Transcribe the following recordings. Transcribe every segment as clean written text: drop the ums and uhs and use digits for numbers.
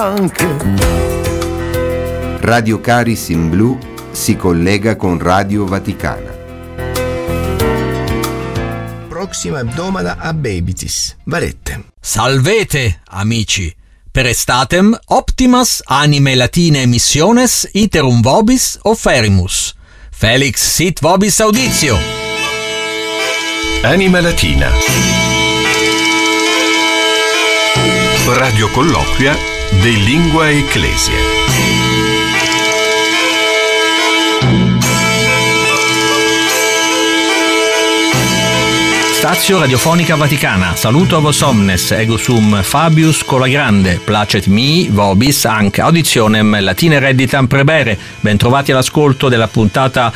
Anche Radio Caris in Blu si collega con Radio Vaticana. Proxima hebdomada habebitis. Valette. Salvete, amici. Per estatem optimas anime latine missiones iterum vobis offerimus. Felix sit vobis auditio. Anima Latina. Radio colloquia de Lingua Ecclesia. Stazio Radiofonica Vaticana, saluto a vos omnes, ego sum Fabius Colagrande, placet mi, vobis, anc auditionem latine redditam prebere. Bentrovati all'ascolto della puntata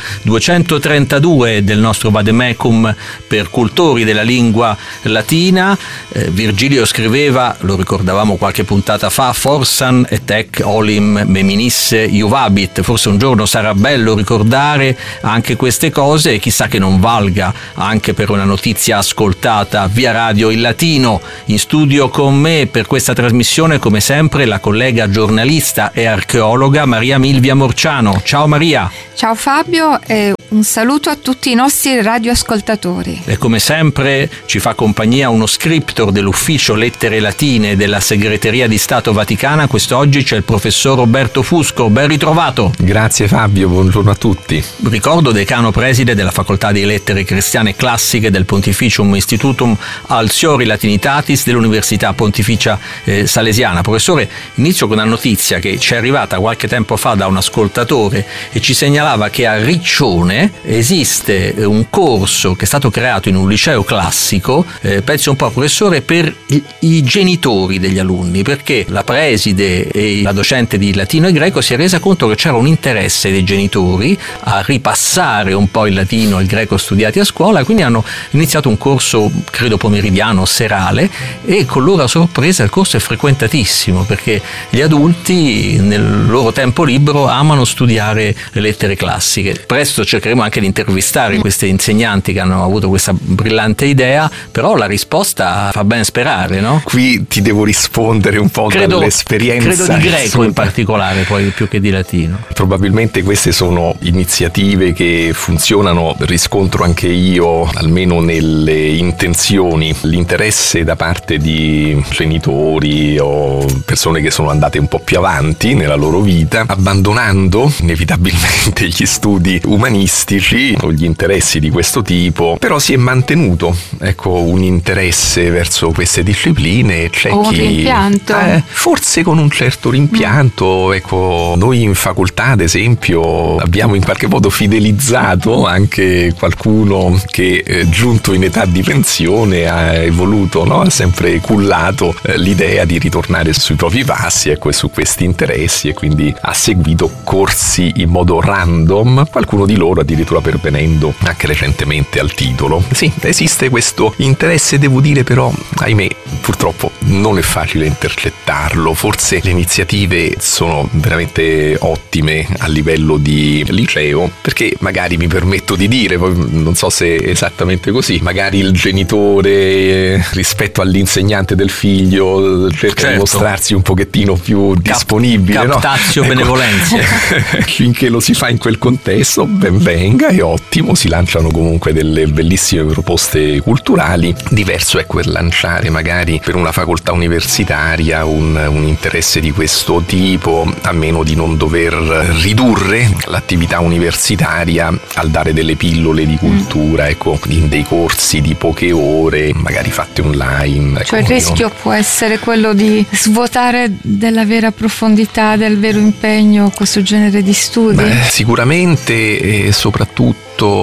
232 del nostro Vademecum per cultori della lingua latina. Virgilio scriveva, lo ricordavamo qualche puntata fa, forsan et ec olim meminisse iuvabit. Forse un giorno sarà bello ricordare anche queste cose e chissà che non valga anche per una notizia ascoltata via radio in latino. In studio con me per questa trasmissione, come sempre, la collega giornalista e archeologa Maria Milvia Morciano. Ciao Maria. Ciao Fabio e un saluto a tutti i nostri radioascoltatori. E come sempre ci fa compagnia uno scriptor dell'Ufficio Lettere Latine della Segreteria di Stato Vaticana. Quest'oggi c'è il professor Roberto Fusco. Ben ritrovato. Grazie Fabio, buongiorno a tutti. Ricordo decano preside della Facoltà di Lettere Cristiane Classiche del Pontificium Institutum Alciori Latinitatis dell'Università Pontificia Salesiana. Professore, inizio con una notizia che ci è arrivata qualche tempo fa da un ascoltatore e ci segnalava che a Riccione esiste un corso che è stato creato in un liceo classico, pensi un po' professore, per i genitori degli alunni, perché la preside e la docente di latino e greco si è resa conto che c'era un interesse dei genitori a ripassare un po' il latino e il greco studiati a scuola, quindi hanno iniziato un corso, credo pomeridiano, serale, e con loro sorpresa il corso è frequentatissimo perché gli adulti nel loro tempo libero amano studiare le lettere classiche. Presto cercheremo anche di intervistare questi insegnanti che hanno avuto questa brillante idea, però la risposta fa ben sperare, no? Qui ti devo rispondere un po' dall'esperienza. Credo di greco in particolare, poi più che di latino. Probabilmente queste sono iniziative che funzionano, riscontro anche io, almeno nelle intenzioni, l'interesse da parte di genitori o persone che sono andate un po' più avanti nella loro vita, abbandonando inevitabilmente gli studi umanistici o gli interessi di questo tipo, però si è mantenuto, un interesse verso queste discipline e c'è un rimpianto. Forse con un certo rimpianto, noi in facoltà ad esempio abbiamo in qualche modo fidelizzato anche qualcuno che giunto in età di pensione ha voluto, ha sempre cullato l'idea di ritornare sui propri passi e su questi interessi, e quindi ha seguito corsi in modo random, qualcuno di loro addirittura pervenendo anche recentemente al titolo. Sì, esiste questo interesse, devo dire però, ahimè, purtroppo non è facile intercettarlo. Forse le iniziative sono veramente ottime a livello di liceo, perché magari mi permetto di dire, poi non so se è esattamente così, magari il genitore rispetto all'insegnante del figlio cerca di mostrarsi un pochettino più disponibile, captatio benevolenze. Finché lo si fa in quel contesto, ben venga, è ottimo, si lanciano comunque delle bellissime proposte culturali. Diverso è quel lanciare magari per una facoltà universitaria un interesse di questo tipo, a meno di non dover ridurre l'attività universitaria al dare delle pillole di cultura, in dei corsi di poche ore, magari fatte online. Cioè il rischio può essere quello di svuotare della vera profondità, del vero impegno questo genere di studi? Sicuramente, e soprattutto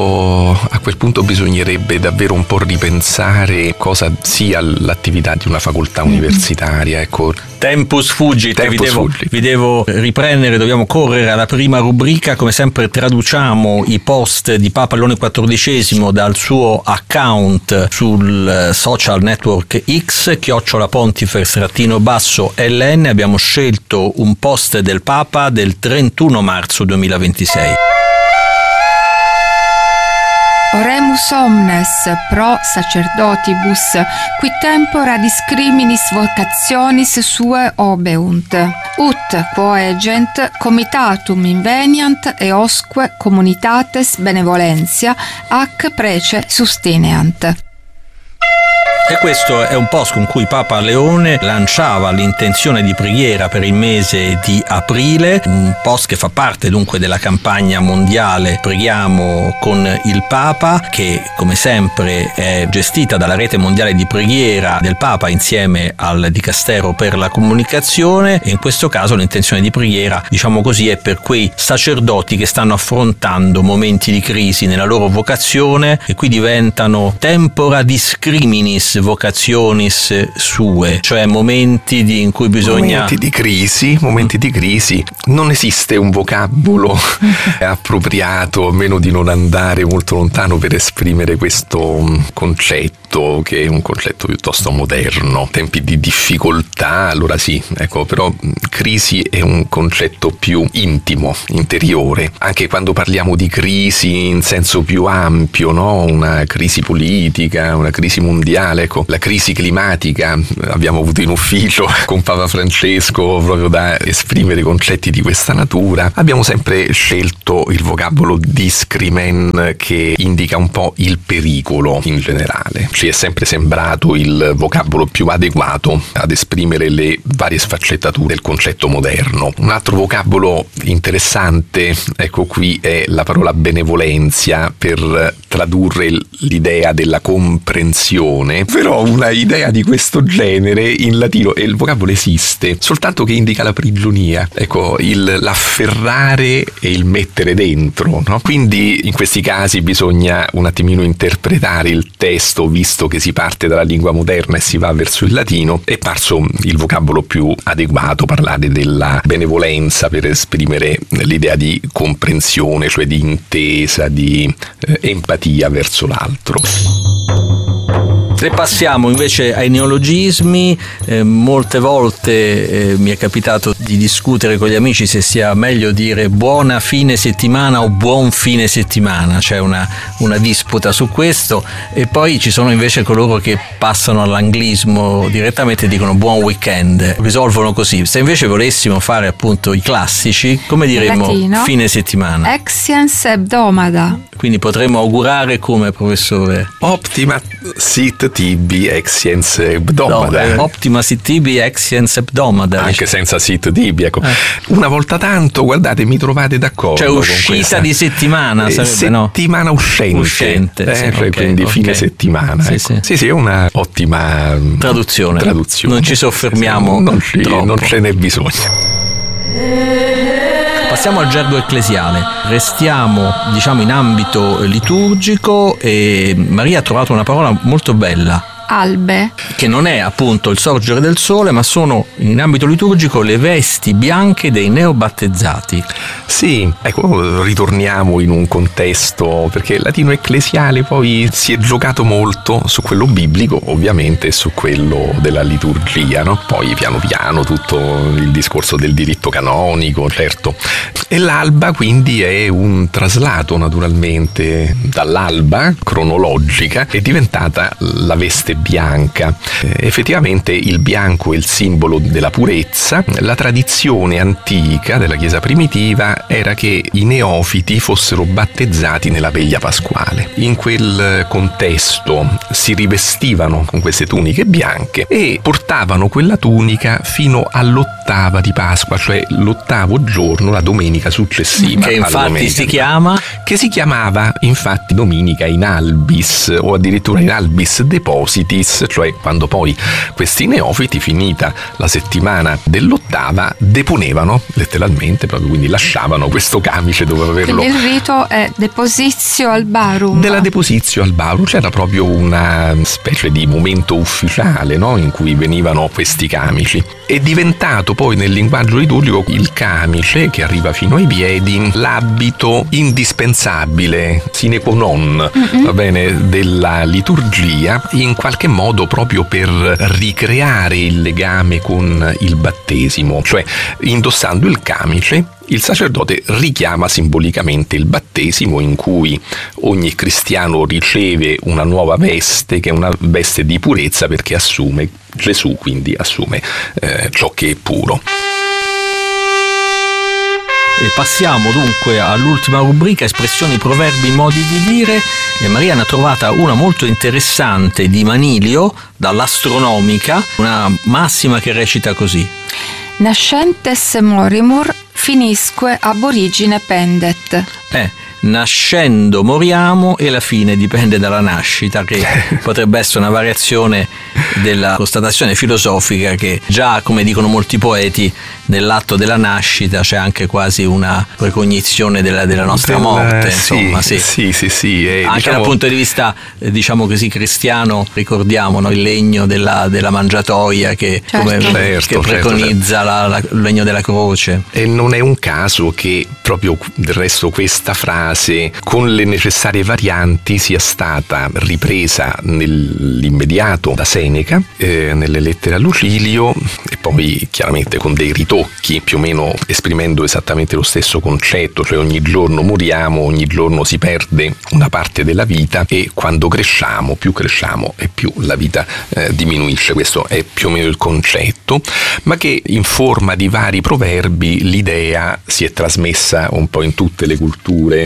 a quel punto bisognerebbe davvero un po' ripensare cosa sia l'attività di una facoltà universitaria. Tempus fugit, vi devo riprendere, dobbiamo correre alla prima rubrica. Come sempre traduciamo i post di Papa Leone XIV dal suo account sul social network X, @Pontifex_LN. Abbiamo scelto un post del Papa del 31 marzo 2026. Oremus omnes pro sacerdotibus, qui tempora discriminis vocationis sue obeunt, ut quo egent comitatum inveniant eosque communitates benevolentia ac prece susteneant. E questo è un post con cui Papa Leone lanciava l'intenzione di preghiera per il mese di aprile, un post che fa parte dunque della campagna mondiale Preghiamo con il Papa, che come sempre è gestita dalla rete mondiale di preghiera del Papa insieme al Dicastero per la comunicazione, e in questo caso l'intenzione di preghiera, diciamo così, è per quei sacerdoti che stanno affrontando momenti di crisi nella loro vocazione e qui diventano tempora discriminis vocationis sue, cioè momenti in cui bisogna... Momenti di crisi. Non esiste un vocabolo appropriato, a meno di non andare molto lontano, per esprimere questo concetto, che è un concetto piuttosto moderno. Tempi di difficoltà, allora sì, ecco, però crisi è un concetto più intimo, interiore. Anche quando parliamo di crisi in senso più ampio, no? Una crisi politica, una crisi mondiale, ecco, la crisi climatica abbiamo avuto in ufficio con Papa Francesco proprio da esprimere concetti di questa natura. Abbiamo sempre scelto il vocabolo discrimen, che indica un po' il pericolo in generale. Ci è sempre sembrato il vocabolo più adeguato ad esprimere le varie sfaccettature del concetto moderno. Un altro vocabolo interessante, ecco qui, è la parola benevolenza, per tradurre l'idea della comprensione. Però una idea di questo genere in latino, e il vocabolo esiste, soltanto che indica la prigionia, ecco, l'afferrare e il mettere dentro, no? Quindi in questi casi bisogna un attimino interpretare il testo, visto che si parte dalla lingua moderna e si va verso il latino. È parso il vocabolo più adeguato parlare della benevolenza per esprimere l'idea di comprensione, cioè di intesa, di empatia verso l'altro. Se passiamo invece ai neologismi, molte volte mi è capitato di discutere con gli amici se sia meglio dire buona fine settimana o buon fine settimana, c'è una disputa su questo, e poi ci sono invece coloro che passano all'anglismo direttamente e dicono buon weekend, risolvono così. Se invece volessimo fare appunto i classici, come diremmo latino, fine settimana? Extiens hebdomada. Quindi potremmo augurare come, professore? Optima sit tibi extiens hebdomada. Optima sit tibi extiens hebdomada. Anche senza sit tibi, ecco. Una volta tanto, guardate, mi trovate d'accordo. Cioè uscita di settimana, sarebbe, settimana no? uscente. Sì, cioè quindi fine settimana. Sì, ecco. sì. Sì, è una ottima traduzione. Non ci soffermiamo troppo. Non ce n'è bisogno. Passiamo al gergo ecclesiale, restiamo diciamo in ambito liturgico, e Maria ha trovato una parola molto bella. Albe, che non è appunto il sorgere del sole, ma sono in ambito liturgico le vesti bianche dei neobattezzati. Sì, ecco, ritorniamo in un contesto, perché il latino ecclesiale poi si è giocato molto su quello biblico, ovviamente, e su quello della liturgia, no? Poi piano piano tutto il discorso del diritto canonico, certo. E l'alba quindi è un traslato, naturalmente, dall'alba cronologica è diventata la veste bianca. Effettivamente il bianco è il simbolo della purezza. La tradizione antica della Chiesa primitiva era che i neofiti fossero battezzati nella veglia pasquale. In quel contesto si rivestivano con queste tuniche bianche e portavano quella tunica fino all'8ª di Pasqua, cioè l'8º giorno, la domenica successiva. Che infatti si chiama? Che si chiamava infatti domenica in albis, o addirittura in albis depositis, cioè quando poi questi neofiti, finita la settimana dell'8ª, deponevano letteralmente, proprio, quindi lasciavano questo camice, dove averlo. Quindi il rito è depositio albarum. Della depositio albarum c'era proprio una specie di momento ufficiale, no? In cui venivano questi camici. È diventato poi nel linguaggio liturgico il camice, che arriva fino ai piedi, l'abito indispensabile, sine qua non, va bene, della liturgia. In qualche qualche modo proprio per ricreare il legame con il battesimo, cioè indossando il camice il sacerdote richiama simbolicamente il battesimo, in cui ogni cristiano riceve una nuova veste, che è una veste di purezza, perché assume Gesù, quindi assume ciò che è puro. E passiamo dunque all'ultima rubrica, espressioni, proverbi, modi di dire. E Maria ne ha trovata una molto interessante di Manilio, dall'Astronomica, una massima che recita così: Nascentes morimur, finisque ab origine pendet. Nascendo moriamo e la fine dipende dalla nascita, che potrebbe essere una variazione della constatazione filosofica che già, come dicono molti poeti, nell'atto della nascita c'è anche quasi una precognizione della nostra morte, insomma. Sì. Anche dal punto di vista, diciamo così, cristiano, ricordiamo, no, il legno della mangiatoia che, che preconizza il legno della croce. E non è un caso che proprio del resto questa frase, con le necessarie varianti, sia stata ripresa nell'immediato da Seneca, nelle lettere a Lucilio, e poi chiaramente con dei ritocchi, più o meno esprimendo esattamente lo stesso concetto, cioè ogni giorno moriamo, ogni giorno si perde una parte della vita, e quando cresciamo e più la vita diminuisce. Questo è più o meno il concetto, ma che in forma di vari proverbi l'idea si è trasmessa un po' in tutte le culture,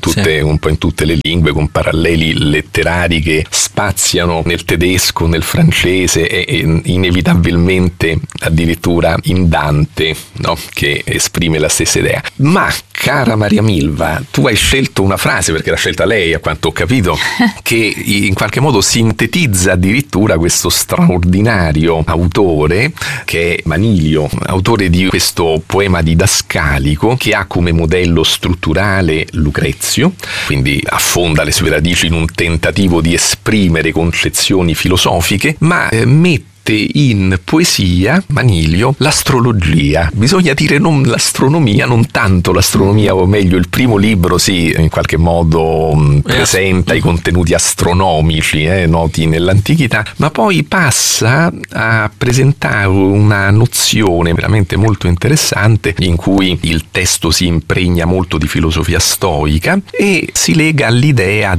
un po' in tutte le lingue, con paralleli letterari che spaziano nel tedesco, nel francese e inevitabilmente addirittura in Dante, no? Che esprime la stessa idea. Ma cara Maria Milva, tu hai scelto una frase, perché l'ha scelta lei a quanto ho capito, che in qualche modo sintetizza addirittura questo straordinario autore che è Manilio, autore di questo poema didascalico che ha come modello strutturale Lucrezio, quindi affonda le sue radici in un tentativo di esprimere concezioni filosofiche, ma mette in poesia Manilio l'astrologia. Bisogna dire non l'astronomia, non tanto l'astronomia, o meglio il primo libro in qualche modo presenta i contenuti astronomici noti nell'antichità, ma poi passa a presentare una nozione veramente molto interessante, in cui il testo si impregna molto di filosofia stoica e si lega all'idea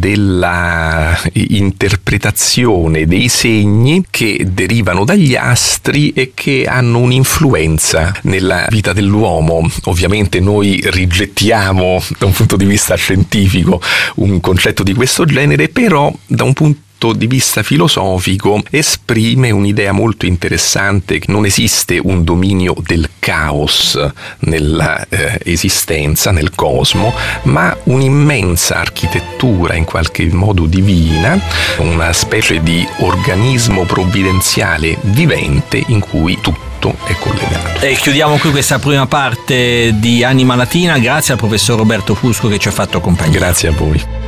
della interpretazione dei segni che derivano dagli astri e che hanno un'influenza nella vita dell'uomo. Ovviamente noi rigettiamo da un punto di vista scientifico un concetto di questo genere, però da un punto di vista filosofico esprime un'idea molto interessante: che non esiste un dominio del caos nella esistenza, nel cosmo, ma un'immensa architettura in qualche modo divina, una specie di organismo provvidenziale vivente in cui tutto è collegato. E chiudiamo qui questa prima parte di Anima Latina. Grazie al professor Roberto Fusco che ci ha fatto compagnia. Grazie a voi.